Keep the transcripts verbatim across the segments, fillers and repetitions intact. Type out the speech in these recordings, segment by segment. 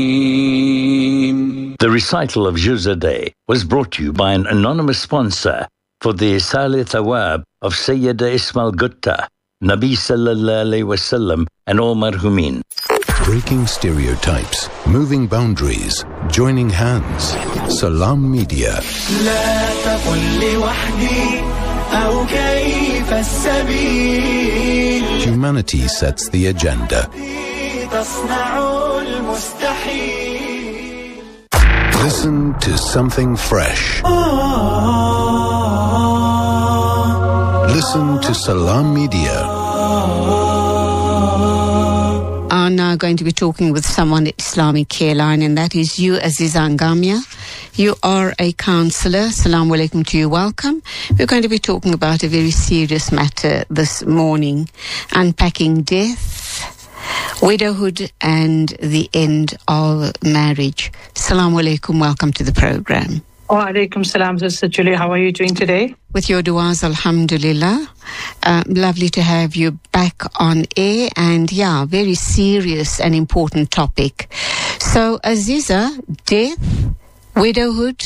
The recital of Juz'a Day was brought to you by an anonymous sponsor for the Isali Thawab of Sayyida Ismail Gutta, Nabi Sallallahu Alaihi Wasallam, and all marhumin. Breaking stereotypes, moving boundaries, joining hands. Salam Media. Humanity sets the agenda. Listen to something fresh. Listen to Salam Media. Are now going to be talking with someone at Islamic Care Line, and that is you, Aziza Angamia. You are a counsellor. Assalamu alaikum to you. Welcome. We're going to be talking about a very serious matter this morning, unpacking death, widowhood, and the end of marriage. Assalamu alaikum. Welcome to the program. Wa alaikum salam, Sister Julie. How are you doing today? With your du'as, alhamdulillah. Uh, lovely to have you back on air. And yeah, very serious and important topic. So, Aziza, death, widowhood,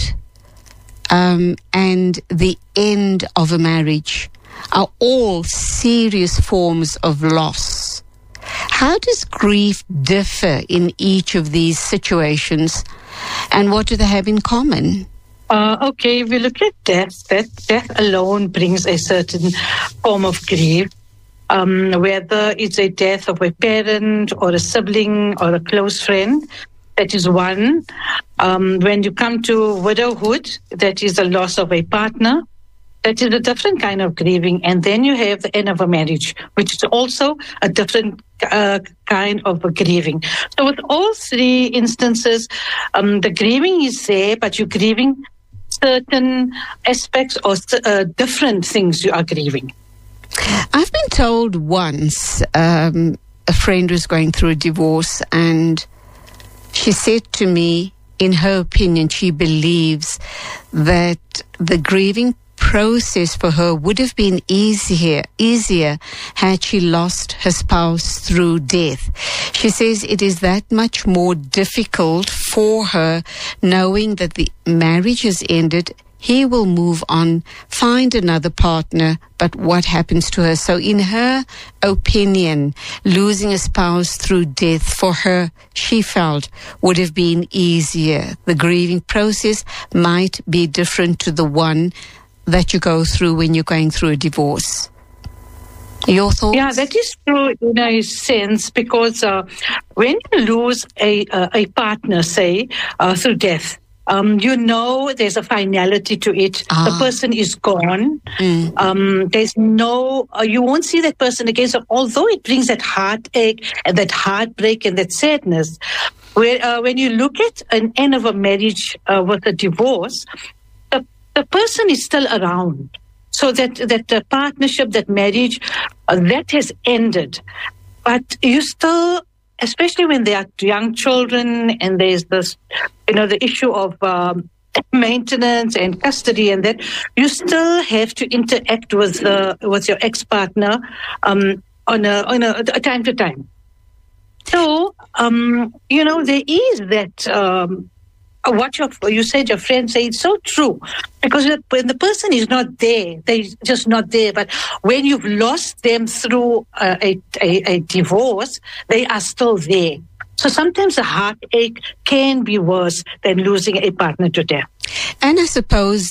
um, and the end of a marriage are all serious forms of loss. How does grief differ in each of these situations, and what do they have in common? Uh, okay, if we look at death, that death alone brings a certain form of grief, um, whether it's a death of a parent or a sibling or a close friend. That is one. Um, when you come to widowhood, that is the loss of a partner. That is a different kind of grieving. And then you have the end of a marriage, which is also a different uh, kind of a grieving. So with all three instances, um, the grieving is there, but you're grieving certain aspects or uh, different things you are grieving. I've been told once, um, a friend was going through a divorce, and she said to me, in her opinion, she believes that the grieving process for her would have been easier easier had she lost her spouse through death. She says it is that much more difficult for her, knowing that the marriage has ended. He will move on, find another partner, but what happens to her? So in her opinion, losing a spouse through death for her, she felt, would have been easier. The grieving process might be different to the one that you go through when you're going through a divorce. Your thoughts? Yeah, that is true in a sense, because uh, when you lose a uh, a partner, say, uh, through death, um, you know there's a finality to it. Ah. The person is gone. Mm. Um, there's no, uh, you won't see that person again. So although it brings that heartache and that heartbreak and that sadness, where uh, when you look at an end of a marriage uh, with a divorce, the person is still around. So that that uh, partnership, that marriage, uh, that has ended. But you still, especially when there are young children and there's this, you know, the issue of um, maintenance and custody and that, you still have to interact with uh, with your ex-partner um, on a on a, a time to time. So, um, you know, there is that. Um, What your, you said, your friend said, it's so true. Because when the person is not there, they're just not there. But when you've lost them through uh, a, a, a divorce, they are still there. So sometimes the heartache can be worse than losing a partner to death. And I suppose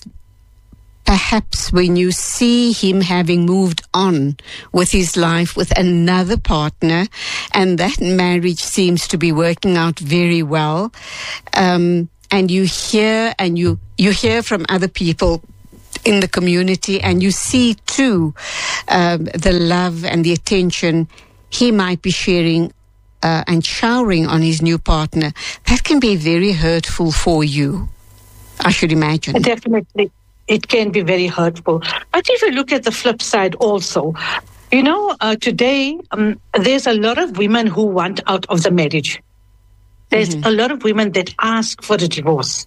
perhaps when you see him having moved on with his life with another partner, and that marriage seems to be working out very well, um, and you hear and you, you hear from other people in the community, and you see too um, the love and the attention he might be sharing uh, and showering on his new partner, that can be very hurtful for you, I should imagine. Definitely. It can be very hurtful. But if you look at the flip side also, you know, uh, today um, there's a lot of women who want out of the marriage. There's mm-hmm. a lot of women that ask for a divorce.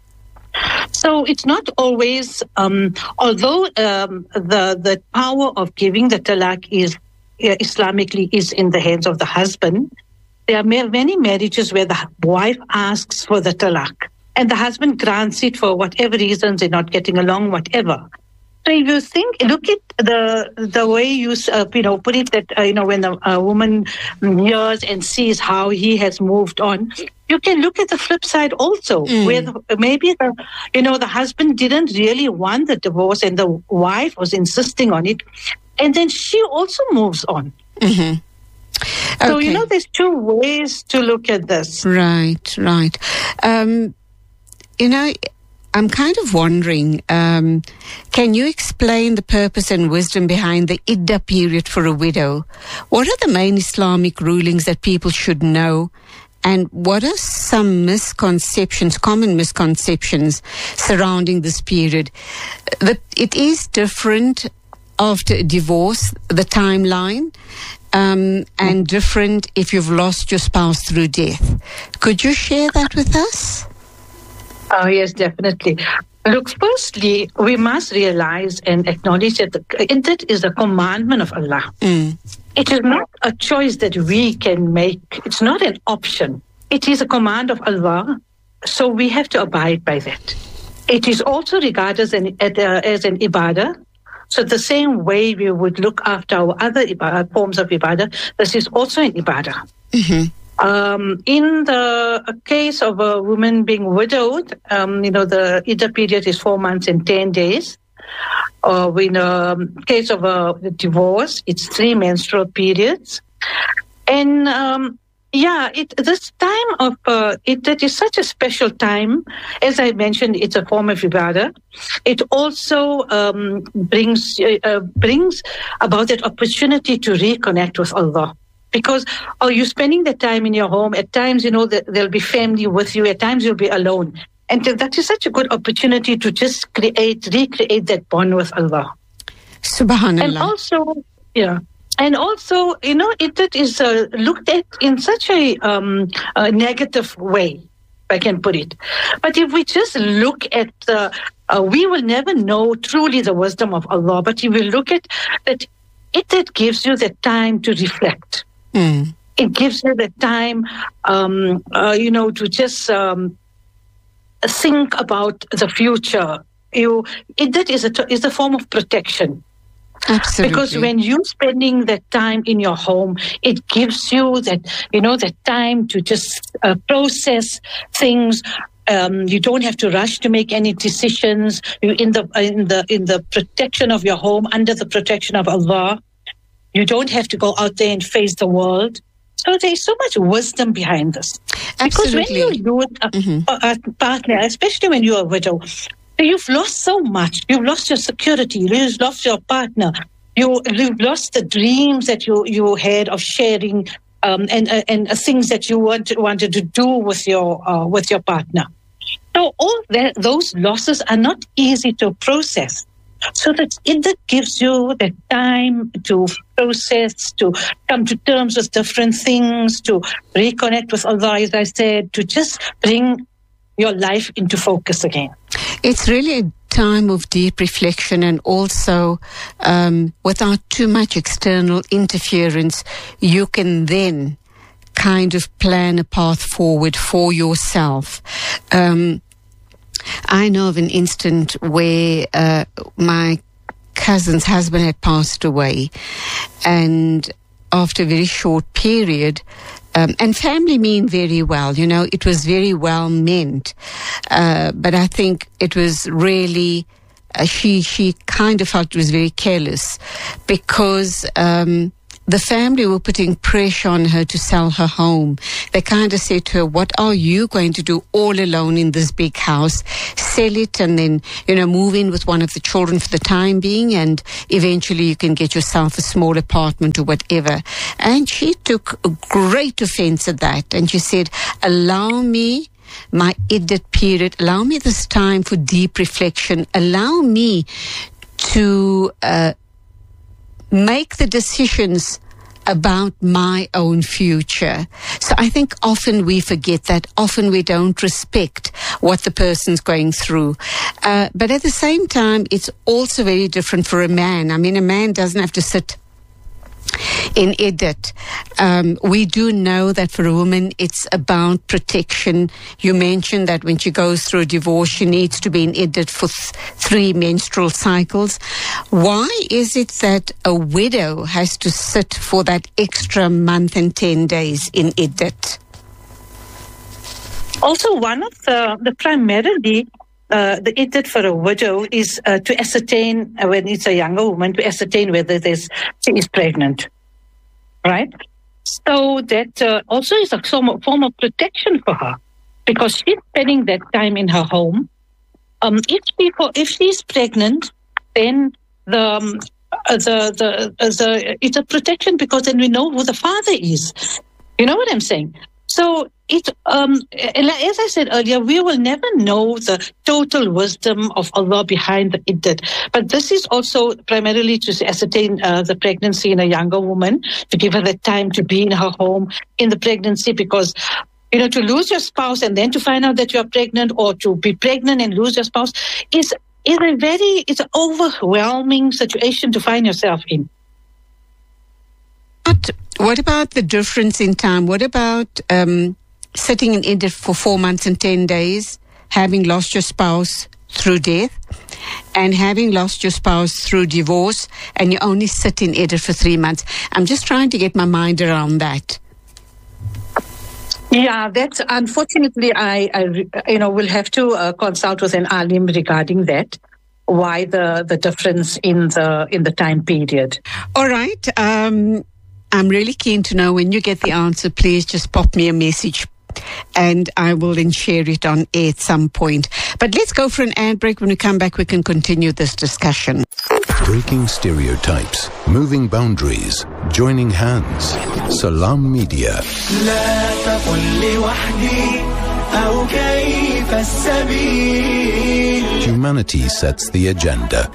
So it's not always, um, although um, the the power of giving the talaq is uh, Islamically is in the hands of the husband, there are many marriages where the wife asks for the talaq and the husband grants it for whatever reasons, they're not getting along, whatever. So if you think, look at the the way you uh, you know put it, that uh, you know when a, a woman hears and sees how he has moved on, you can look at the flip side also, mm. where the, maybe the you know the husband didn't really want the divorce and the wife was insisting on it, and then she also moves on. Mm-hmm. Okay. So you know, there's two ways to look at this. Right, right. Um, you know. I'm kind of wondering, um, can you explain the purpose and wisdom behind the iddah period for a widow? What are the main Islamic rulings that people should know? And what are some misconceptions, common misconceptions surrounding this period? That it is different after a divorce, the timeline, um, and different if you've lost your spouse through death. Could you share that with us? Oh, yes, definitely. Look, firstly, we must realize and acknowledge that the iddah is a commandment of Allah. Mm. It is not a choice that we can make. It's not an option. It is a command of Allah, so we have to abide by that. It is also regarded as an, as an ibadah. So the same way we would look after our other ibadah, forms of ibadah, this is also an ibadah. Mm-hmm. Um, in the case of a woman being widowed, um, you know, the iddah period is four months and ten days. Uh, in the case of a divorce, it's three menstrual periods. And um, yeah, it, this time of uh, iddah is such a special time. As I mentioned, it's a form of ibadah. It also um, brings uh, brings about that opportunity to reconnect with Allah. Because oh, you're spending the time in your home. At times, you know, that there'll be family with you. At times, you'll be alone. And that is such a good opportunity to just create, recreate that bond with Allah. Subhanallah. And also, yeah. And also, you know, it, it is uh, looked at in such a, um, a negative way, if I can put it. But if we just look at, uh, uh, we will never know truly the wisdom of Allah. But if we look at that, it that gives you the time to reflect. Mm. It gives you the time, um, uh, you know, to just um, think about the future. You, it, that is a is a form of protection. Absolutely. Because when you're spending that time in your home, it gives you that, you know, that time to just uh, process things. Um, you don't have to rush to make any decisions. You in the in the in the protection of your home, under the protection of Allah. You don't have to go out there and face the world. So there's so much wisdom behind this. Absolutely. Because when you lose a, mm-hmm. a, a partner, especially when you're a widow, you've lost so much. You've lost your security. You've lost your partner. You, you've lost the dreams that you, you had of sharing um, and uh, and uh, things that you want, wanted to do with your uh, with your partner. So all that, those losses are not easy to process. So that it that gives you the time to process, to come to terms with different things, to reconnect with Allah, as I said, to just bring your life into focus again. It's really a time of deep reflection, and also um, without too much external interference, you can then kind of plan a path forward for yourself. Um, I know of an instant where uh, my cousin's husband had passed away, and after a very short period, um, and family mean very well, you know, it was very well meant, uh, but I think it was really, uh, she, she kind of felt it was very careless, because um, the family were putting pressure on her to sell her home. They kind of said to her, what are you going to do all alone in this big house? Sell it and then, you know, move in with one of the children for the time being, and eventually you can get yourself a small apartment or whatever. And she took great offense at that. And she said, allow me my iddah period, allow me this time for deep reflection, allow me to uh, make the decisions about my own future. So I think often we forget that. Often we don't respect what the person's going through. Uh, but at the same time, it's also very different for a man. I mean, a man doesn't have to sit in iddat. Um, we do know that for a woman, it's about protection. You mentioned that when she goes through a divorce, she needs to be in iddat for th- three menstrual cycles. Why is it that a widow has to sit for that extra month and ten days in iddat? Also, one of the, the primarily uh, the iddat for a widow is uh, to ascertain, uh, when it's a younger woman, to ascertain whether there's, she is pregnant. Right? So that uh, also is a form of protection for her, because she's spending that time in her home. Um, if she if she's pregnant, then the um, uh, the the, uh, the it's a protection, because then we know who the father is. You know what I'm saying? So it um, as I said earlier, we will never know the total wisdom of Allah behind the iddat. But this is also primarily to ascertain uh, the pregnancy in a younger woman, to give her the time to be in her home in the pregnancy, because you know, to lose your spouse and then to find out that you are pregnant, or to be pregnant and lose your spouse, is is a very it's an overwhelming situation to find yourself in. But what about the difference in time? What about um, sitting in iddat for four months and ten days, having lost your spouse through death, and having lost your spouse through divorce, and you only sit in iddat for three months? I'm just trying to get my mind around that. Yeah, that's unfortunately, I, I you know, will have to uh, consult with an alim regarding that. Why the, the difference in the in the time period? All right. Um, I'm really keen to know. When you get the answer, please just pop me a message, and I will then share it on air at some point. But let's go for an ad break. When we come back, we can continue this discussion. Breaking stereotypes, moving boundaries, joining hands. Salam Media. Humanity sets the agenda.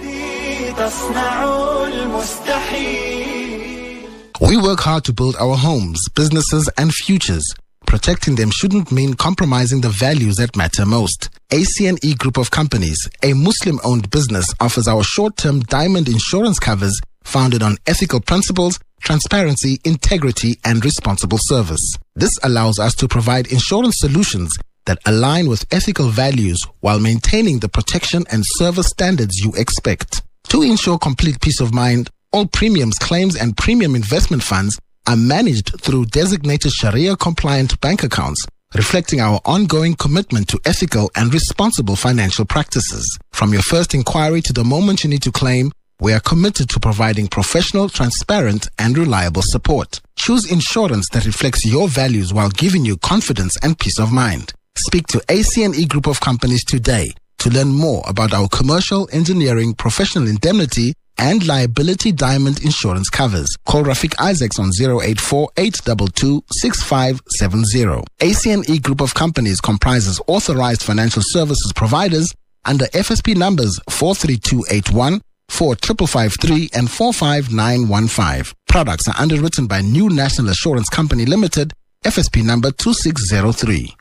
We work hard to build our homes, businesses, and futures. Protecting them shouldn't mean compromising the values that matter most. A C N E Group of Companies, a Muslim-owned business, offers our short-term diamond insurance covers founded on ethical principles, transparency, integrity, and responsible service. This allows us to provide insurance solutions that align with ethical values while maintaining the protection and service standards you expect. To ensure complete peace of mind, all premiums, claims, and premium investment funds are managed through designated Sharia-compliant bank accounts, reflecting our ongoing commitment to ethical and responsible financial practices. From your first inquiry to the moment you need to claim, we are committed to providing professional, transparent, and reliable support. Choose insurance that reflects your values while giving you confidence and peace of mind. Speak to A C N E Group of Companies today to learn more about our commercial, engineering, professional indemnity, and liability diamond insurance covers. Call Rafiq Isaacs on zero eight four, eight two two, six five seven zero. A C N E Group of Companies comprises authorized financial services providers under F S P numbers four three two eight one, four five five three, and four five nine one five. Products are underwritten by New National Assurance Company Limited, F S P number two six zero three.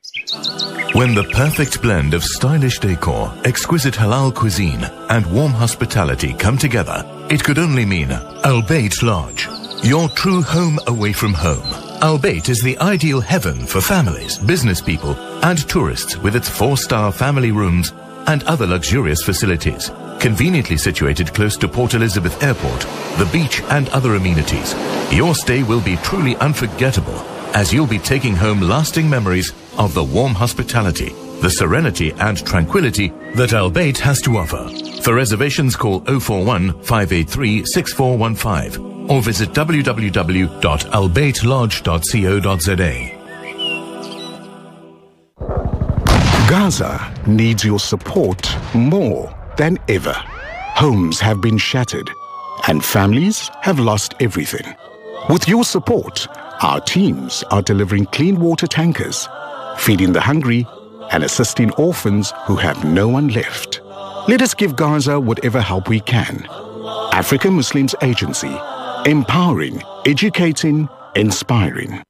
When the perfect blend of stylish decor, exquisite halal cuisine, and warm hospitality come together, it could only mean Al Bayt Lodge, your true home away from home. Al Bayt is the ideal heaven for families, business people, and tourists, with its four-star family rooms and other luxurious facilities. Conveniently situated close to Port Elizabeth Airport, the beach, and other amenities, your stay will be truly unforgettable, as you'll be taking home lasting memories of the warm hospitality, the serenity and tranquility that Al Bayt has to offer. For reservations, call zero four one, five eight three, six four one five or visit w w w dot al bayt lodge dot co dot z a. Gaza needs your support more than ever. Homes have been shattered and families have lost everything. With your support, our teams are delivering clean water tankers, feeding the hungry, and assisting orphans who have no one left. Let us give Gaza whatever help we can. African Muslims Agency, empowering, educating, inspiring.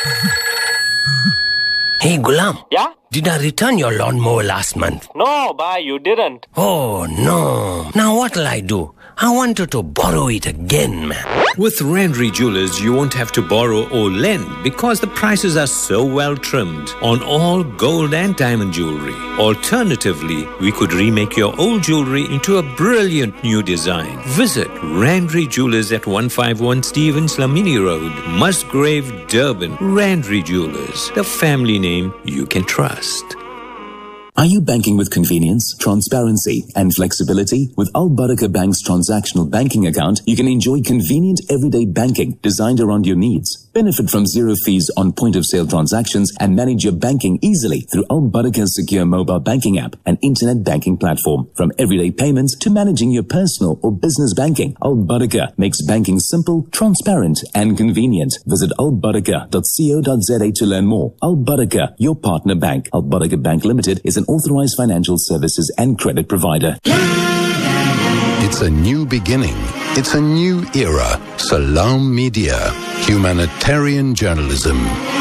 Hey, Gulam. Yeah? Did I return your lawnmower last month? No, bye, you didn't. Oh, no. Now what'll I do? I wanted to borrow it again, man. With Randry Jewelers, you won't have to borrow or lend because the prices are so well trimmed on all gold and diamond jewelry. Alternatively, we could remake your old jewelry into a brilliant new design. Visit Randry Jewelers at one fifty-one Stevens Lamini Road, Musgrave, Durban. Randry Jewelers, the family name you can trust. Are you banking with convenience, transparency, and flexibility? With Al Barakah Bank's transactional banking account, you can enjoy convenient everyday banking designed around your needs. Benefit from zero fees on point-of-sale transactions and manage your banking easily through Al Barakah's secure mobile banking app and internet banking platform. From everyday payments to managing your personal or business banking, Al Barakah makes banking simple, transparent, and convenient. Visit al barakah dot co dot za to learn more. Al Barakah, your partner bank. Al Barakah Bank Limited is an authorized financial services and credit provider. It's a new beginning. It's a new era. Salam Media. Humanitarian journalism.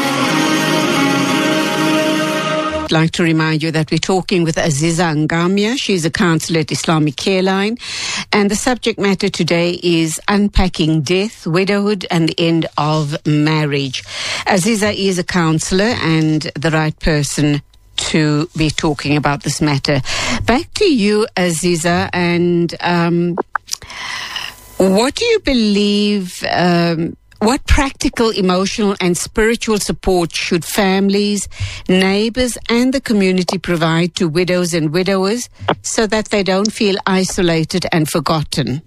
I'd like to remind you that we're talking with Aziza Ngamia. She's a counsellor at Islamic Careline. And the subject matter today is unpacking death, widowhood, and the end of marriage. Aziza is a counsellor and the right person to be talking about this matter. Back to you, Aziza, and um, what do you believe, um, what practical, emotional and spiritual support should families, neighbours and the community provide to widows and widowers so that they don't feel isolated and forgotten?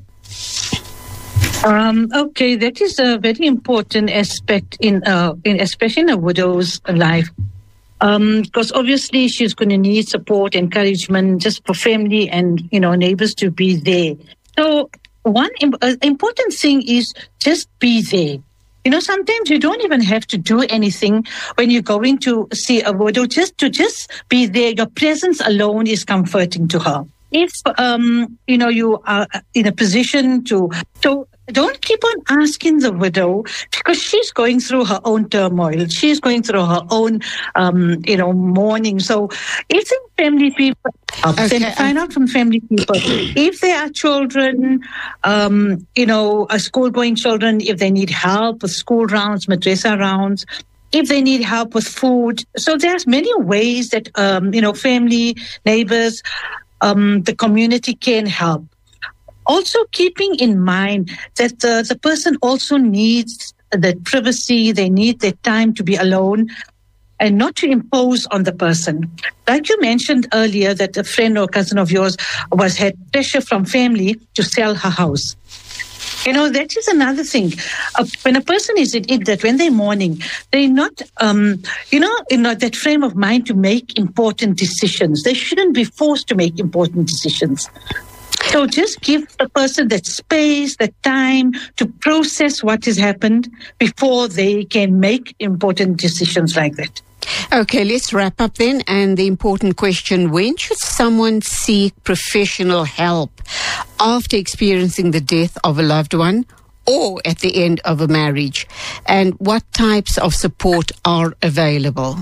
Um, okay, that is a very important aspect in, uh, in especially in a widow's life. Um, because obviously she's going to need support, encouragement, just for family and, you know, neighbors to be there. So one im- uh, important thing is just be there. You know, sometimes you don't even have to do anything when you're going to see a widow. Just to just be there, your presence alone is comforting to her. If, um, you know, you are in a position to, to don't keep on asking the widow because she's going through her own turmoil. She's going through her own, um, you know, mourning. So if the family people, okay. then find out from family people. If there are children, um, you know, school-going children, if they need help with school rounds, madrasa rounds, if they need help with food. So there's many ways that, um, you know, family, neighbors, um, the community can help. Also keeping in mind that uh, the person also needs the privacy, they need their time to be alone and not to impose on the person. Like you mentioned earlier that a friend or cousin of yours was had pressure from family to sell her house. You know, that is another thing. Uh, when a person is in it, that when they're mourning, they're not, um, you know, in that frame of mind to make important decisions. They shouldn't be forced to make important decisions. So just give the person that space, the time to process what has happened before they can make important decisions like that. Okay, let's wrap up then. And the important question, when should someone seek professional help after experiencing the death of a loved one or at the end of a marriage? And what types of support are available?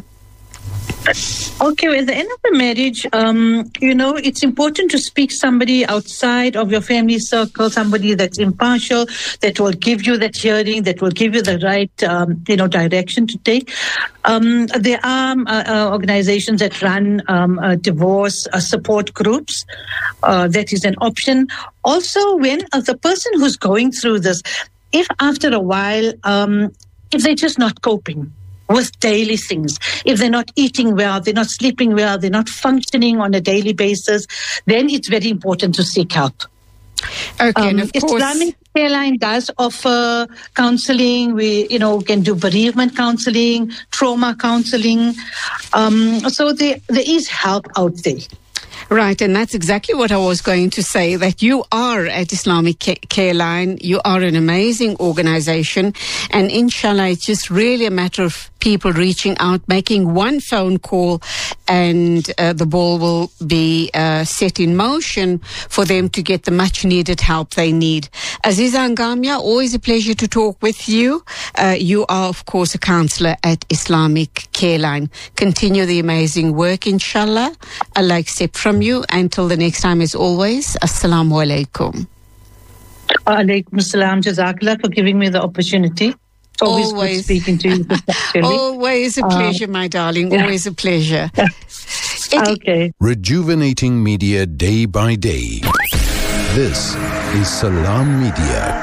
Okay, at the end of the marriage, um, you know, it's important to speak somebody outside of your family circle, somebody that's impartial, that will give you that hearing, that will give you the right, um, you know, direction to take. Um, there are uh, uh, organizations that run um, uh, divorce uh, support groups. Uh, that is an option. Also, when uh, the person who's going through this, if after a while, um, if they're just not coping with daily things, if they're not eating well, they're not sleeping well, they're not functioning on a daily basis, then it's very important to seek help. Okay, um, and of course, Islamic Careline does offer counseling. We, you know, can do bereavement counseling, trauma counseling. Um, so there, there is help out there. Right, and that's exactly what I was going to say, that you are at Islamic Careline. You are an amazing organization, and inshallah, it's just really a matter of people reaching out, making one phone call, and uh, the ball will be uh, set in motion for them to get the much-needed help they need. Aziza Ngamia, always a pleasure to talk with you. Uh, you are, of course, a counselor at Islamic Careline. Continue the amazing work, inshallah. Allah accept from you. Until the next time, as always, Assalamu alaikum. Alaikum assalam. Jazakallah for giving me the opportunity. Always, always. Good speaking to you. Always a pleasure, um, my darling. Yeah. Always a pleasure. Okay. Rejuvenating media day by day. This is Salam Media.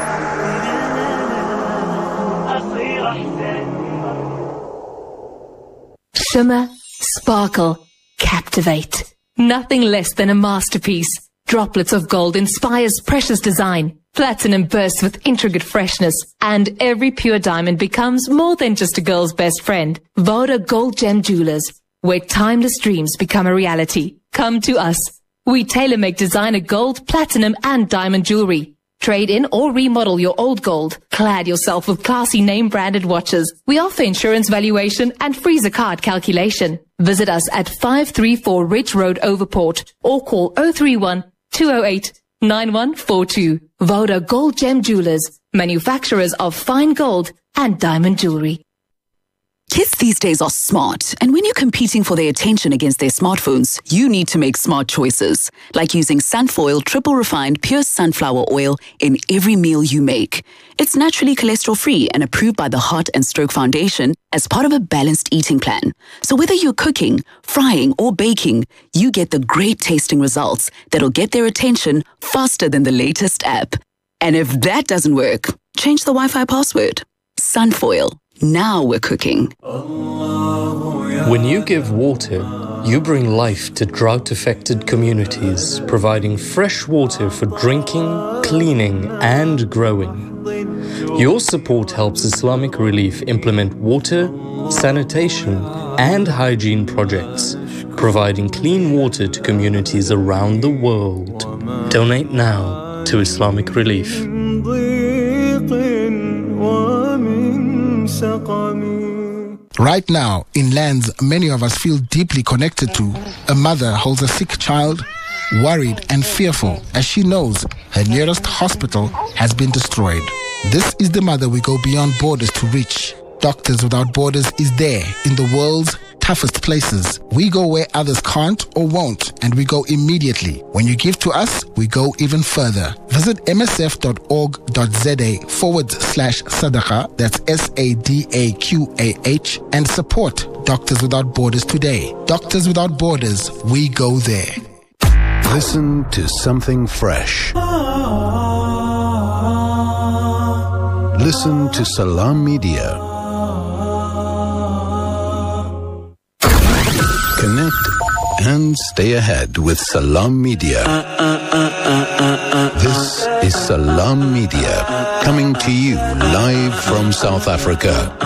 Shimmer, sparkle, captivate. Nothing less than a masterpiece. Droplets of gold inspires precious design. Platinum bursts with intricate freshness. And every pure diamond becomes more than just a girl's best friend. Voda Gold Gem Jewelers, where timeless dreams become a reality. Come to us. We tailor-make designer gold, platinum, and diamond jewelry. Trade in or remodel your old gold. Clad yourself with classy name-branded watches. We offer insurance valuation and freezer card calculation. Visit us at five thirty-four Ridge Road, Overport, or call oh three one, two oh eight, nine one four two. Voda Gold Gem Jewelers, manufacturers of fine gold and diamond jewelry. Kids these days are smart, and when you're competing for their attention against their smartphones, you need to make smart choices, like using Sunfoil triple refined pure sunflower oil in every meal you make. It's naturally cholesterol-free and approved by the Heart and Stroke Foundation as part of a balanced eating plan. So whether you're cooking, frying, or baking, you get the great tasting results that'll get their attention faster than the latest app. And if that doesn't work, change the Wi-Fi password. Sunfoil. Now we're cooking. When you give water, you bring life to drought-affected communities, providing fresh water for drinking, cleaning, and growing. Your support helps Islamic Relief implement water, sanitation, and hygiene projects, providing clean water to communities around the world. Donate now to Islamic Relief. Right now, in lands many of us feel deeply connected to, a mother holds a sick child, worried and fearful as she knows her nearest hospital has been destroyed. This is the mother we go beyond borders to reach. Doctors Without Borders is there in the world's toughest places. We go where others can't or won't, and we go immediately. When you give to us, we go even further. Visit msf.org.za forward slash sadaqah, that's S A D A Q A H, and support Doctors Without Borders today. Doctors Without Borders, we go there. Listen to something fresh. Listen to Salam Media. Connect and stay ahead with Salam Media. This is Salam Media, coming to you live from South Africa.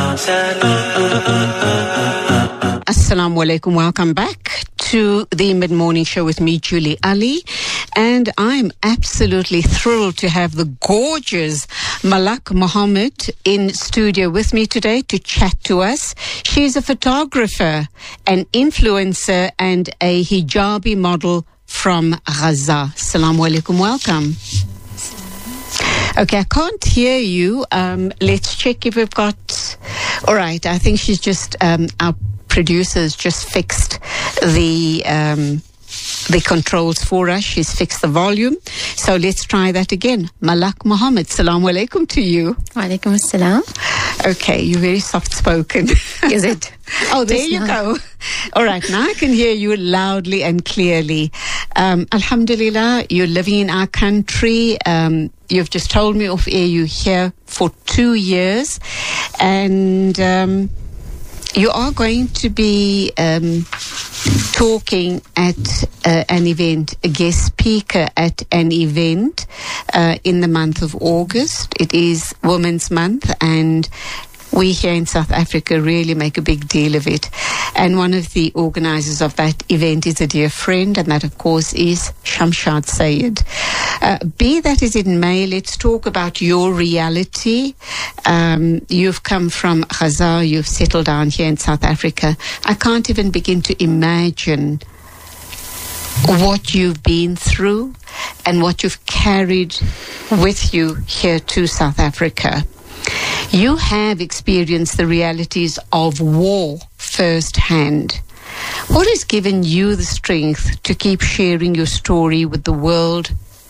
Assalamu alaikum. Welcome back to the Mid-Morning Show with me, Julie Ali. And I'm absolutely thrilled to have the gorgeous Malak Mohammed in studio with me today to chat to us. She's a photographer, an influencer, and a hijabi model from Gaza. Assalamu alaikum. Welcome. Okay, I can't hear you. Um, let's check if we've got... All right, I think she's just... Um, our producers just fixed the... Um, the controls for us. She's fixed the volume. So let's try that again. Malak Mohammed, salamu alaikum to you. Wa alaikum assalam. Okay, you're very soft-spoken. Is it? Oh, there you go. All right, now I can hear you loudly and clearly. Um, Alhamdulillah, you're living in our country. Um, you've just told me off air you're here for two years. And... Um, you are going to be um, talking at uh, an event, a guest speaker at an event uh, in the month of August. It is Women's Month, and we here in South Africa really make a big deal of it. And one of the organizers of that event is a dear friend, and that, of course, is Shamshad Sayed. Uh, be that as it may, let's talk about your reality. Um, you've come from Gaza, you've settled down here in South Africa. I can't even begin to imagine what you've been through and what you've carried with you here to South Africa. You have experienced the realities of war firsthand. What has given you the strength to keep sharing your story with the world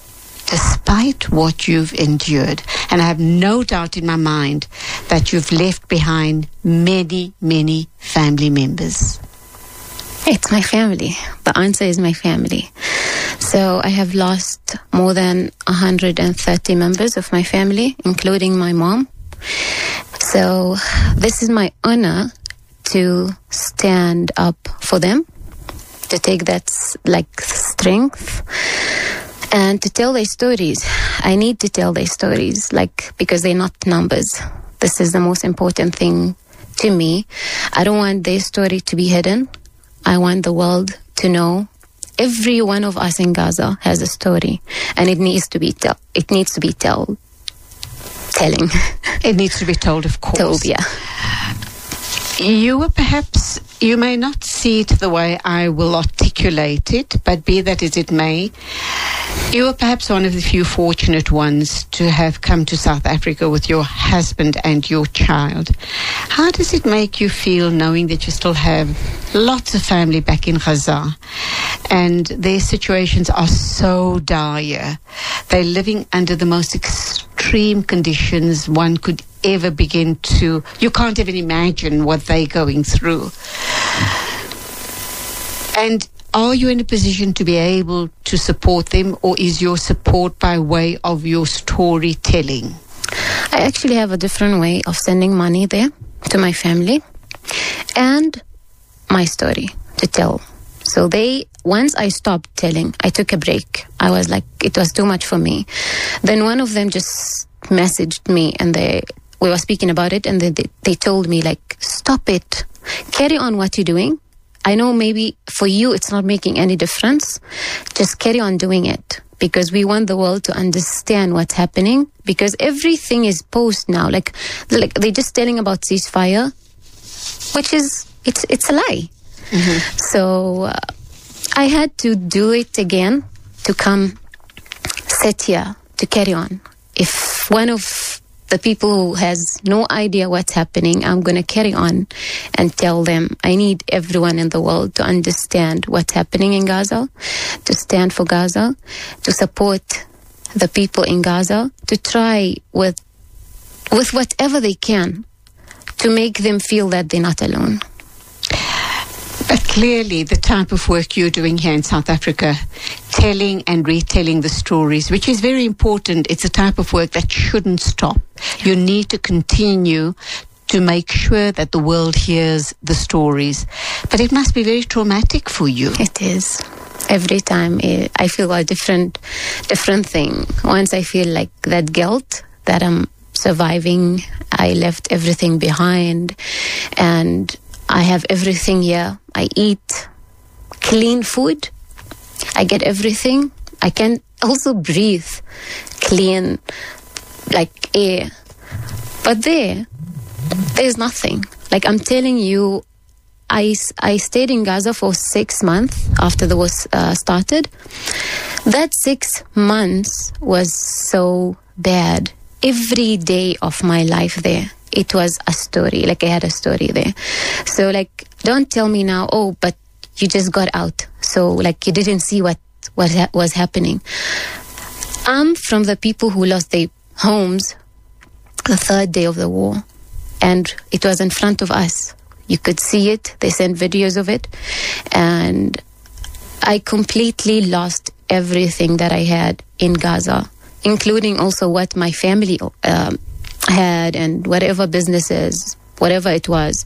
despite what you've endured. And I have no doubt in my mind that you've left behind many, many family members. It's my family. The answer is my family. So I have lost more than one hundred thirty members of my family, including my mom. So this is my honor to stand up for them, to take that like strength and to tell their stories. I need to tell their stories, like, because they're not numbers. This is the most important thing to me. I don't want their story to be hidden. I want the world to know every one of us in Gaza has a story, and it needs to be tell. It needs to be tell. Telling. It needs to be told, of course. Told, yeah. You were perhaps, you may not see it the way I will articulate it, but be that as it may, you were perhaps one of the few fortunate ones to have come to South Africa with your husband and your child. How does it make you feel knowing that you still have lots of family back in Gaza and their situations are so dire? They're living under the most extreme conditions one could ever begin to, you can't even imagine what they're going through. And are you in a position to be able to support them, or is your support by way of your storytelling? I actually have a different way of sending money there to my family and my story to tell. So they, once I stopped telling, I took a break. I was like, it was too much for me. Then one of them just messaged me, and they, we were speaking about it, and they, they, they told me, like, stop it. Carry on what you're doing. I know maybe for you it's not making any difference. Just carry on doing it, because we want the world to understand what's happening, because everything is post now. Like, like they're just telling about ceasefire, which is, it's, it's a lie. Mm-hmm. So uh, I had to do it again, to come sit here, to carry on. If one of the people who has no idea what's happening, I'm going to carry on and tell them. I need everyone in the world to understand what's happening in Gaza, to stand for Gaza, to support the people in Gaza, to try with with whatever they can to make them feel that they're not alone. But clearly the type of work you're doing here in South Africa, telling and retelling the stories, which is very important, it's a type of work that shouldn't stop. You need to continue to make sure that the world hears the stories. But it must be very traumatic for you. It is. Every time I feel a different, different thing. Once I feel like that guilt that I'm surviving, I left everything behind, and I have everything here. I eat clean food. I get everything. I can also breathe clean, like air. But there, there's nothing. Like, I'm telling you, I, I stayed in Gaza for six months after the war uh, started. That six months was so bad. Every day of my life there, it was a story. Like, I had a story there. So, like, don't tell me now, oh, but you just got out. So, like, you didn't see what, what ha- was happening. I'm from the people who lost their homes the third day of the war. And it was in front of us. You could see it. They sent videos of it. And I completely lost everything that I had in Gaza, including also what my family um, had and whatever businesses, whatever it was.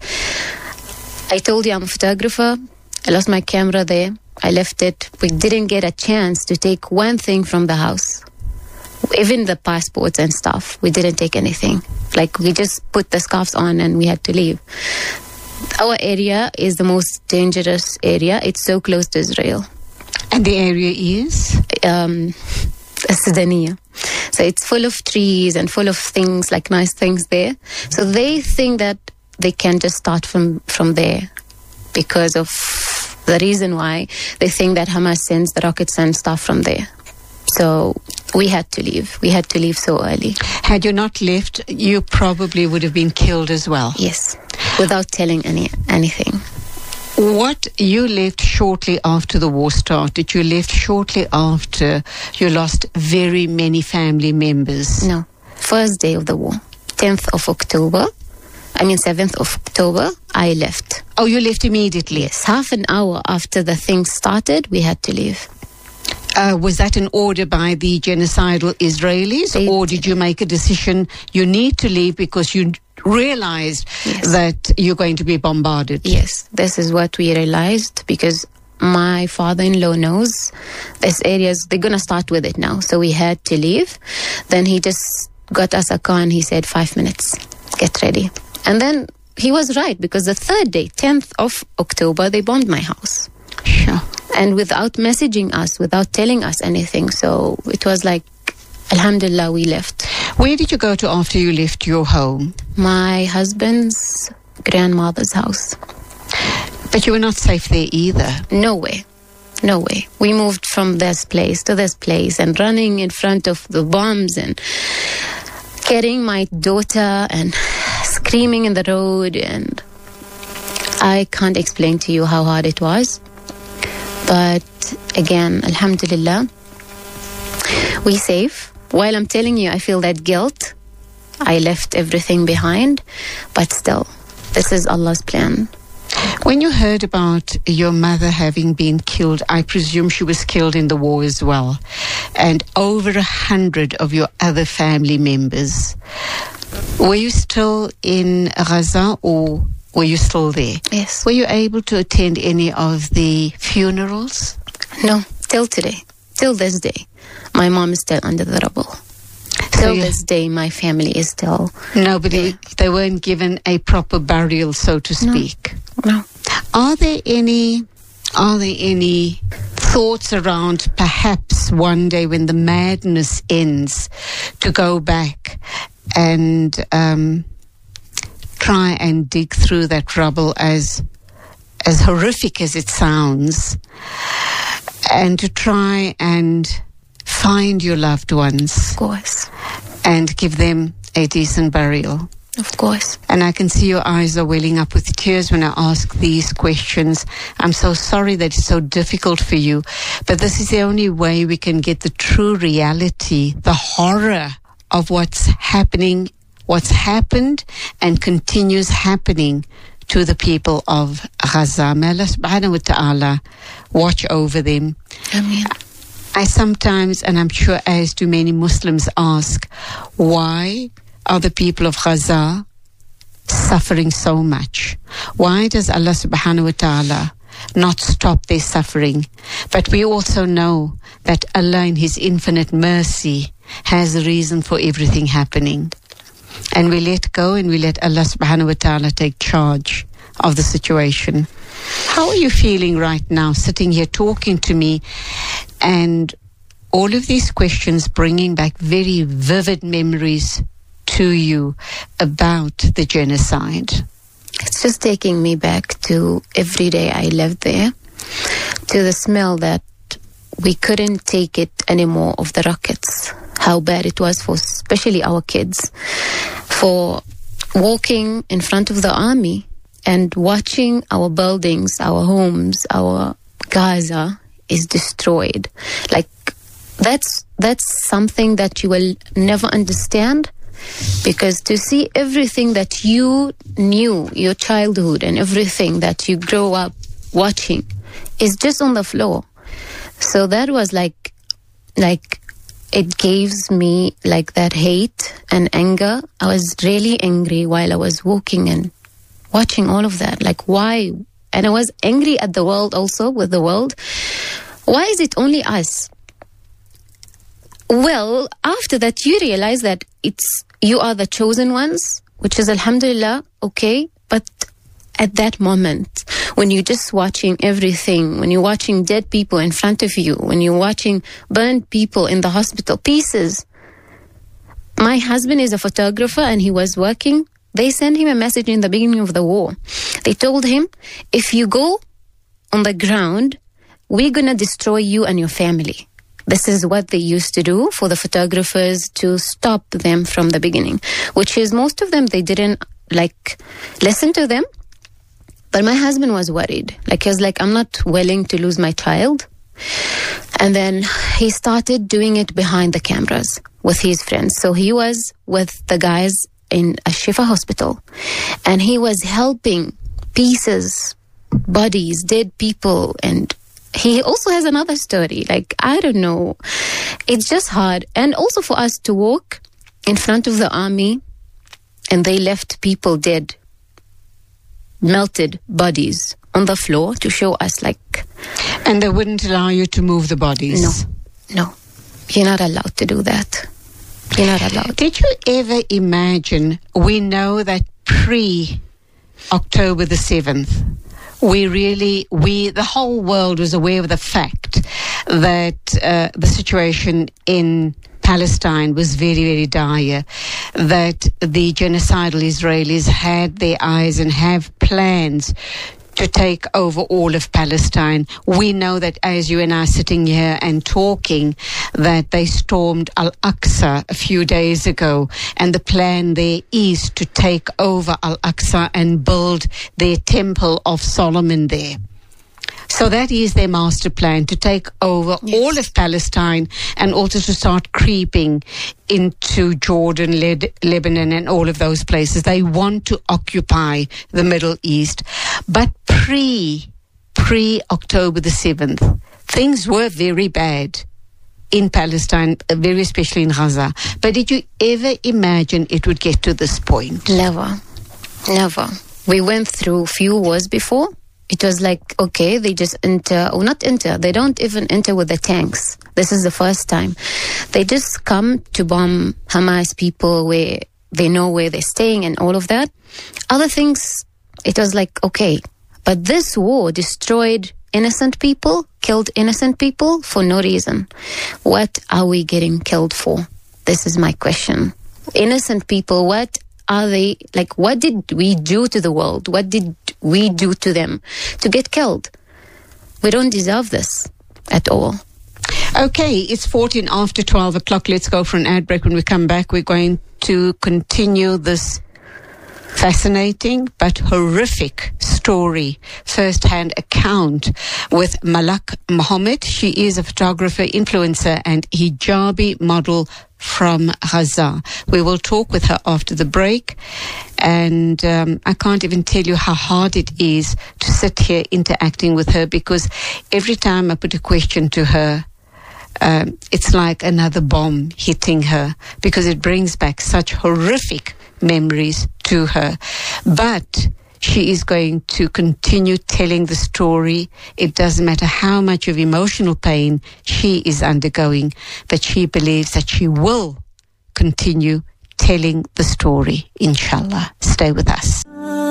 I told you I'm a photographer. I lost my camera there. I left it. We didn't get a chance to take one thing from the house. Even the passports and stuff, we didn't take anything. Like, we just put the scarves on and we had to leave. Our area is the most dangerous area. It's so close to Israel. And the area is? Um, Sudania. So it's full of trees and full of things, like nice things there. So they think that they can just start from, from there because of the reason why they think that Hamas sends the rockets and stuff from there. So we had to leave. We had to leave so early. Had you not left, you probably would have been killed as well. Yes, without telling any anything. What, you left shortly after the war started. You left shortly after you lost very many family members. No. First day of the war, tenth of October. I mean, seventh of October, I left. Oh, you left immediately? Yes. Half an hour after the thing started, we had to leave. Uh, was that an order by the genocidal Israelis, they, or did you make a decision you need to leave because you realized yes. that you're going to be bombarded? Yes, this is what we realized, because my father-in-law knows this area, they're going to start with it now. So we had to leave. Then he just got us a car and he said, five minutes, get ready. And then he was right, because the third day, tenth of October, they bombed my house. Sure. And without messaging us, without telling us anything. So it was like, alhamdulillah, we left. Where did you go to after you left your home? My husband's grandmother's house. But you were not safe there either. No way. No way. We moved from this place to this place and running in front of the bombs and carrying my daughter and screaming in the road. And I can't explain to you how hard it was. But again, alhamdulillah, we safe. While I'm telling you, I feel that guilt. I left everything behind, but still, this is Allah's plan. When you heard about your mother having been killed, I presume she was killed in the war as well, and over a hundred of your other family members. Were you still in Gaza, or were you still there? Yes. Were you able to attend any of the funerals? No, till today, till this day. My mom is still under the rubble. So till this day, my family is still... Nobody, there. They weren't given a proper burial, so to speak. No. no. Are there any, are there any thoughts around perhaps one day when the madness ends to go back and um, try and dig through that rubble, as as horrific as it sounds, and to try and find your loved ones? Of course. And give them a decent burial? Of course. And I can see your eyes are welling up with tears when I ask these questions. I'm so sorry that it's so difficult for you, but this is the only way we can get the true reality, the horror of what's happening, what's happened and continues happening to the people of Gaza. May Allah subhanahu wa ta'ala watch over them. Ameen. I sometimes, and I'm sure as do many Muslims, ask, why are the people of Gaza suffering so much? Why does Allah subhanahu wa ta'ala not stop their suffering? But we also know that Allah in His infinite mercy has a reason for everything happening. And we let go and we let Allah subhanahu wa ta'ala take charge of the situation. How are you feeling right now, sitting here talking to me, and all of these questions bringing back very vivid memories to you about the genocide? It's just taking me back to every day I lived there, to the smell that we couldn't take it anymore of the rockets, how bad it was for especially our kids, for walking in front of the army and watching our buildings, our homes, our Gaza is destroyed. Like, that's that's something that you will never understand, because to see everything that you knew, your childhood and everything that you grow up watching is just on the floor. So that was like, like it gives me like that hate and anger. I was really angry while I was walking and watching all of that. Like, why? And I was angry at the world also, with the world. Why is it only us? Well, after that, you realize that it's you are the chosen ones, which is alhamdulillah, okay. But at that moment, when you're just watching everything, when you're watching dead people in front of you, when you're watching burned people in the hospital, pieces. My husband is a photographer and he was working. They sent him a message in the beginning of the war. They told him, if you go on the ground, we're going to destroy you and your family. This is what they used to do for the photographers to stop them from the beginning, which is most of them, they didn't like listen to them. But my husband was worried. Like, he was like, I'm not willing to lose my child. And then he started doing it behind the cameras with his friends. So he was with the guys in a Shifa hospital, and he was helping pieces, bodies, dead people. And he also has another story. Like, I don't know. It's just hard. And also for us to walk in front of the army, and they left people dead, melted bodies on the floor to show us, like... And they wouldn't allow you to move the bodies? No, no. You're not allowed to do that. You're not allowed. Did you ever imagine, we know that pre-October the seventh, we really, we, the whole world was aware of the fact that uh, the situation in Palestine was very, very dire, that the genocidal Israelis had their eyes and have plans to take over all of Palestine. We know that as you and I are sitting here and talking, that they stormed Al-Aqsa a few days ago, and the plan there is to take over Al-Aqsa and build their Temple of Solomon there. So that is their master plan, to take over yes. all of Palestine, and also to start creeping into Jordan, Le- Lebanon, and all of those places. They want to occupy the Middle East. But pre, pre-October the seventh, things were very bad in Palestine, very especially in Gaza. But did you ever imagine it would get to this point? Never. Never. We went through few wars before. It was like, okay, they just enter, or not enter, they don't even enter with the tanks. This is the first time. They just come to bomb Hamas people where they know where they're staying and all of that. Other things, it was like, okay. But this war destroyed innocent people, killed innocent people for no reason. What are we getting killed for? This is my question. Innocent people, what are they, like, what did we do to the world? What did we do to them to get killed? We don't deserve this at all. Okay, it's fourteen after twelve o'clock. Let's go for an ad break. When we come back, we're going to continue this fascinating but horrific story, first-hand account with Malak Mohammed. She is a photographer, influencer, and hijabi model from Gaza. We will talk with her after the break, and um, I can't even tell you how hard it is to sit here interacting with her, because every time I put a question to her, um, it's like another bomb hitting her, because it brings back such horrific memories to her. But she is going to continue telling the story. It doesn't matter how much of emotional pain she is undergoing, but she believes that she will continue telling the story, inshallah. Stay with us.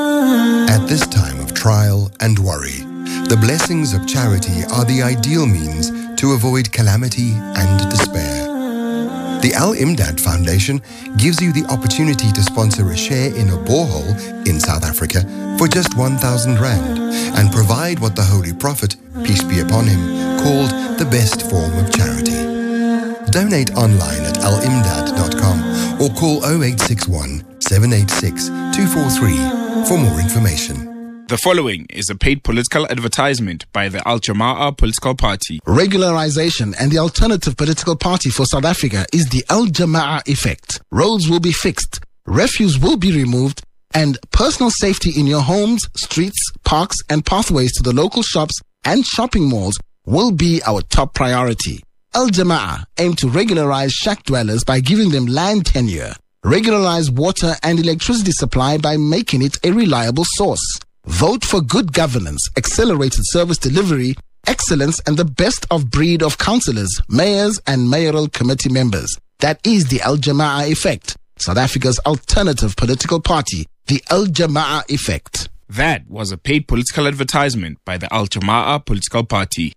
At this time of trial and worry, the blessings of charity are the ideal means to avoid calamity and despair. The Al-Imdad Foundation gives you the opportunity to sponsor a share in a borehole in South Africa for just one thousand rand and provide what the Holy Prophet, peace be upon him, called the best form of charity. Donate online at al imdad dot com or call oh eight six one, seven eight six, two four three for more information. The following is a paid political advertisement by the Al Jama'ah political party. Regularization and the alternative political party for South Africa is the Al Jama'ah effect. Roads will be fixed, refuse will be removed, and personal safety in your homes, streets, parks, and pathways to the local shops and shopping malls will be our top priority. Al Jama'ah aim to regularize shack dwellers by giving them land tenure, regularize water and electricity supply by making it a reliable source. Vote for good governance, accelerated service delivery, excellence, and the best of breed of councillors, mayors, and mayoral committee members. That is the Al Jama'ah effect. South Africa's alternative political party, the Al Jama'ah effect. That was a paid political advertisement by the Al Jama'ah political party.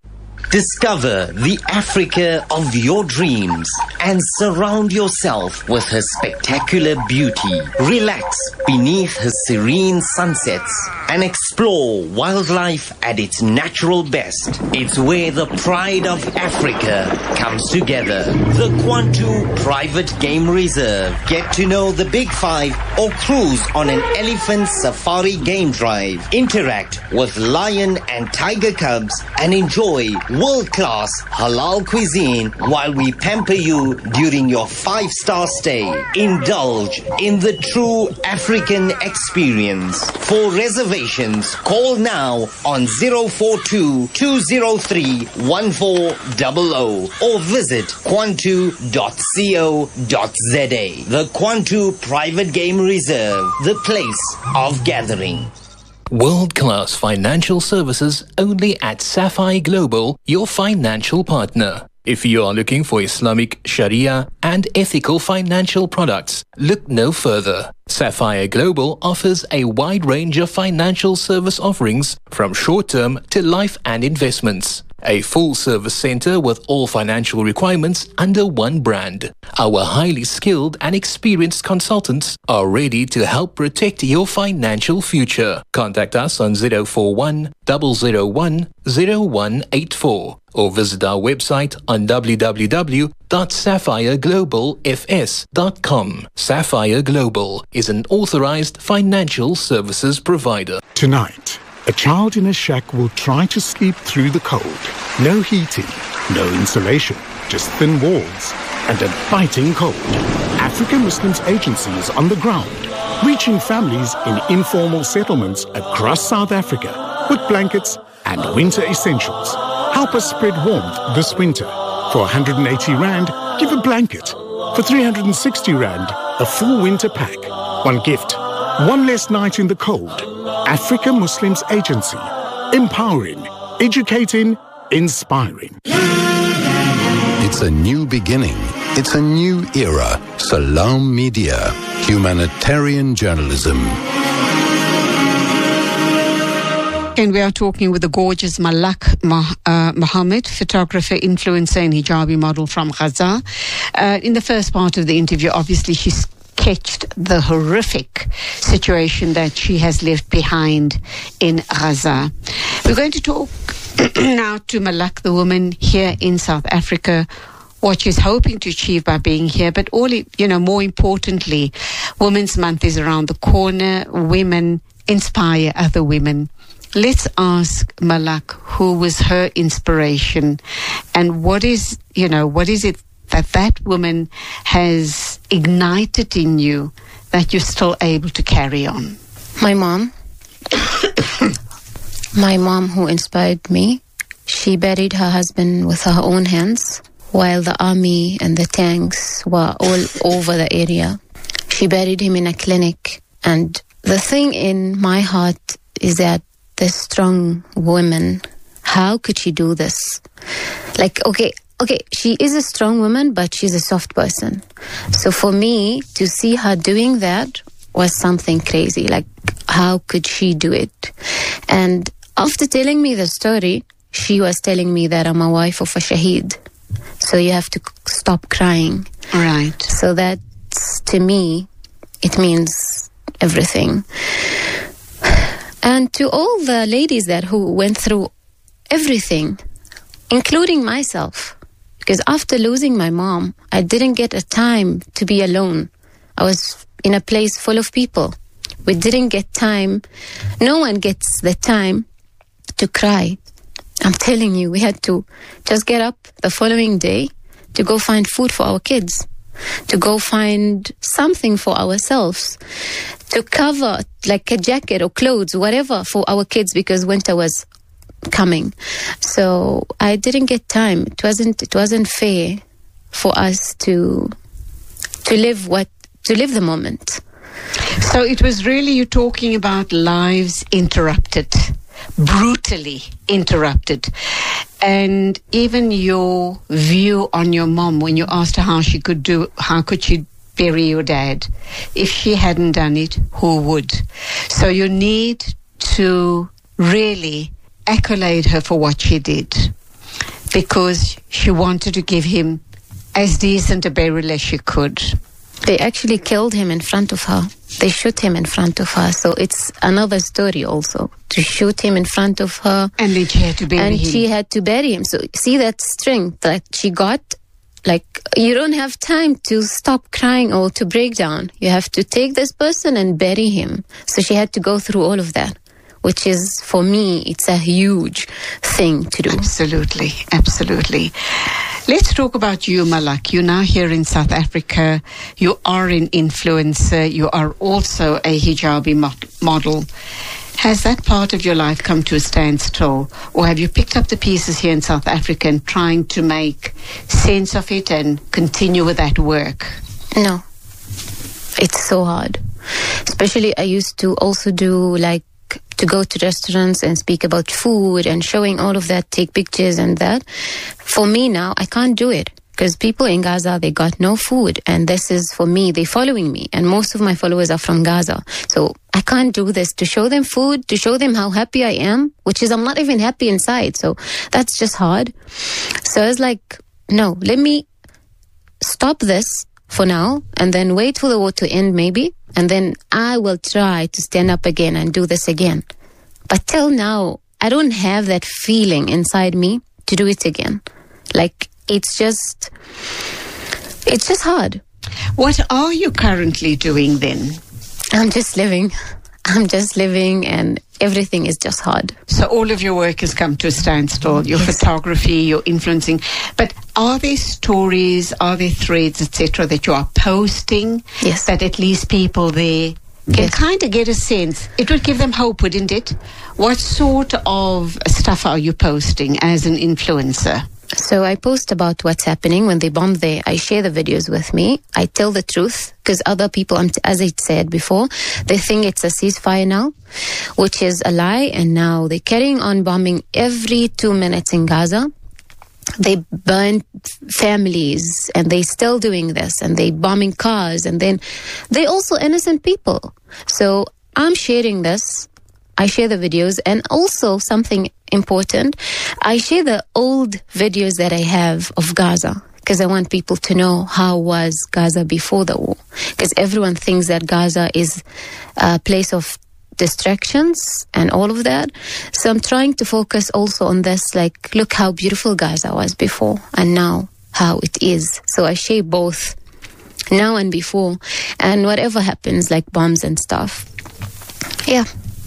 Discover the Africa of your dreams and surround yourself with her spectacular beauty. Relax beneath her serene sunsets and explore wildlife at its natural best. It's where the pride of Africa comes together. The Kwantu Private Game Reserve. Get to know the Big Five or cruise on an elephant safari game drive. Interact with lion and tiger cubs and enjoy world-class halal cuisine while we pamper you during your five-star stay. Indulge in the true African experience. For reservations, call now on zero four two, two zero three, one four zero zero or visit kwantu dot co dot za. The Kwantu Private Game Reserve, the place of gathering. World-class financial services only at Sapphire Global, your financial partner. If you are looking for Islamic, Sharia and ethical financial products, look no further. Sapphire Global offers a wide range of financial service offerings from short-term to life and investments. A full-service center with all financial requirements under one brand. Our highly skilled and experienced consultants are ready to help protect your financial future. Contact us on zero four one, zero zero one, zero one eight four or visit our website on w w w dot sapphire global f s dot com. Sapphire Global is an authorized financial services provider. Tonight, a child in a shack will try to sleep through the cold. No heating, no insulation, just thin walls and a biting cold. African Muslims Agency is on the ground, reaching families in informal settlements across South Africa with blankets and winter essentials. Help us spread warmth this winter. For one hundred eighty rand, give a blanket. For three hundred sixty rand, a full winter pack. One gift, one less night in the cold. Africa Muslims Agency. Empowering, educating, inspiring. It's a new beginning. It's a new era. Salam Media. Humanitarian journalism. And we are talking with the gorgeous Malak Mah- uh, Mohammed, photographer, influencer and hijabi model from Gaza. Uh, in the first part of the interview, obviously she sketched the horrific situation that she has left behind in Gaza. We're going to talk now to Malak, the woman here in South Africa, what she's hoping to achieve by being here, but all, you know, more importantly, Women's Month is around the corner. Women inspire other women. Let's ask Malak, who was her inspiration and what is, you know, what is it that that woman has ignited in you that you're still able to carry on? My mom. My mom who inspired me. She buried her husband with her own hands while the army and the tanks were all over the area. She buried him in a clinic. And the thing in my heart is that the strong woman, how could she do this? Like, okay, okay, she is a strong woman, but she's a soft person. So for me, to see her doing that was something crazy. Like, how could she do it? And after telling me the story, she was telling me that I'm a wife of a shaheed. So you have to stop crying. Right. So that, to me, it means everything. And to all the ladies that who went through everything, including myself, because after losing my mom, I didn't get a time to be alone. I was in a place full of people. We didn't get time. No one gets the time to cry. I'm telling you, we had to just get up the following day to go find food for our kids, to go find something for ourselves, to cover like a jacket or clothes, whatever for our kids, because winter was coming. So I didn't get time. It wasn't it wasn't fair for us to to live what to live the moment. So it was really, you talking about lives interrupted, brutally interrupted. And even your view on your mom, when you asked her how she could do, how could she bury your dad? If she hadn't done it, who would? So you need to really accolade her for what she did. because she wanted to give him as decent a burial as she could. They actually killed him in front of her. They shoot him in front of her. So it's another story also, to shoot him in front of her. And then she had to bury and him. And she had to bury him. So see that strength that she got? Like, you don't have time to stop crying or to break down. You have to take this person and bury him. So she had to go through all of that, which is, for me, it's a huge thing to do. Absolutely, absolutely. Let's talk about you, Malak. You're now here in South Africa. You are an influencer. You are also a hijabi mo- model. Has that part of your life come to a standstill? Or have you picked up the pieces here in South Africa and trying to make sense of it and continue with that work? No. It's so hard. Especially I used to also do like to go to restaurants and speak about food and showing all of that, take pictures and that. For me now, I can't do it because people in Gaza, they got no food. And this is for me, they're following me. And most of my followers are from Gaza. So I can't do this to show them food, to show them how happy I am, which is I'm not even happy inside. So that's just hard. So I was like, no, let me stop this for now and then wait for the war to end maybe. And then I will try to stand up again and do this again. But till now, I don't have that feeling inside me to do it again. Like, it's just, it's just hard. What are you currently doing then? I'm just living. I'm just living and everything is just hard. So all of your work has come to a standstill, your yes. photography, your influencing. But are there stories, are there threads, et cetera, that you are posting? Yes. That at least people there can yes. kind of get a sense. It would give them hope, wouldn't it? What sort of stuff are you posting as an influencer? So I post about what's happening when they bomb there. I share the videos with me. I tell the truth because other people, as I said before, they think it's a ceasefire now, which is a lie. And now they're carrying on bombing every two minutes in Gaza. They burn families and they're still doing this and they bombing cars and then they're also innocent people. So I'm sharing this. I share the videos and also something important, I share the old videos that I have of Gaza because I want people to know how was Gaza before the war, because everyone thinks that Gaza is a place of distractions and all of that. So I'm trying to focus also on this, like, look how beautiful Gaza was before and now how it is. So I share both now and before and whatever happens, like bombs and stuff. Yeah.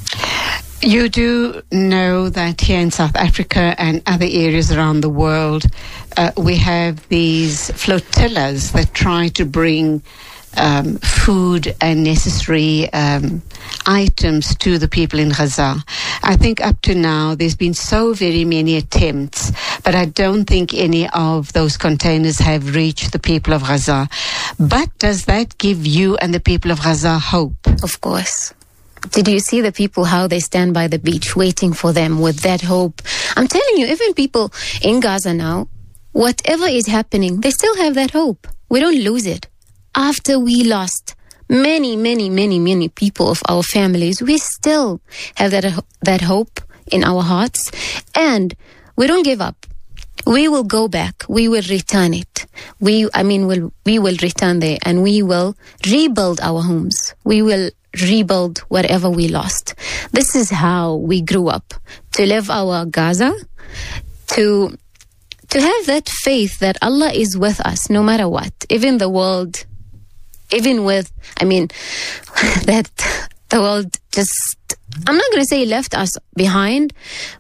You do know that here in South Africa and other areas around the world, uh, we have these flotillas that try to bring um, food and necessary um, items to the people in Gaza. I think up to now there's been so very many attempts, but I don't think any of those containers have reached the people of Gaza. But does that give you and the people of Gaza hope? Of course. Did you see the people, how they stand by the beach waiting for them with that hope? I'm telling you, even people in Gaza now, whatever is happening, they still have that hope. We don't lose it. After we lost many, many, many, many people of our families, we still have that, that hope in our hearts. And we don't give up. We will go back. We will return it. We, I mean, we'll, we will return there and we will rebuild our homes. We will rebuild whatever we lost. This is how we grew up, to live our Gaza, to to have that faith that Allah is with us no matter what, even the world, even with, I mean, that the world just, I'm not going to say left us behind,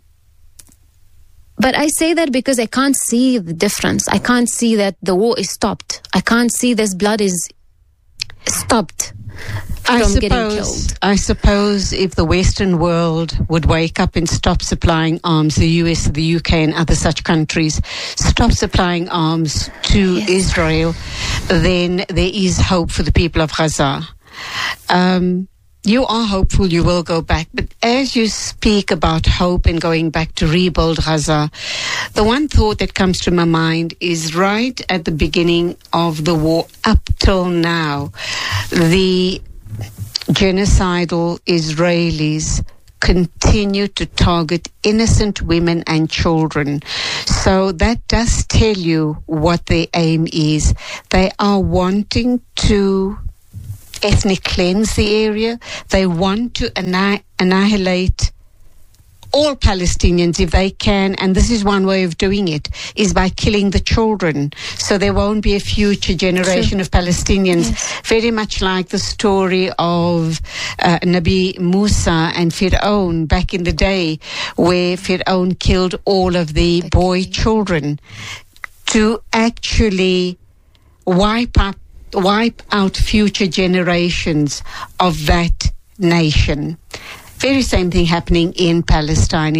but I say that because I can't see the difference. I can't see that the war is stopped. I can't see this blood is stopped. I suppose, I suppose if the Western world would wake up and stop supplying arms, the U S, the U K and other such countries, stop supplying arms to yes. Israel, then there is hope for the people of Gaza. Um, you are hopeful you will go back, but as you speak about hope and going back to rebuild Gaza, the one thought that comes to my mind is right at the beginning of the war up till now, the genocidal Israelis continue to target innocent women and children. So that does tell you what their aim is. They are wanting to ethnic cleanse the area. They want to anni- annihilate all Palestinians if they can, and this is one way of doing it, is by killing the children. So there won't be a future generation True. of Palestinians. Yes. Very much like the story of uh, Nabi Musa and Fir'aun back in the day, where Fir'aun killed all of the boy children, to actually wipe up, wipe out future generations of that nation. Very same thing happening in Palestine.